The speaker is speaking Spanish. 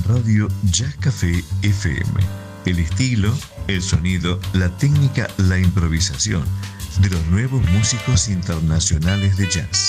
radio Jazz Café FM. El estilo, el sonido, la técnica, la improvisación de los nuevos músicos internacionales de jazz.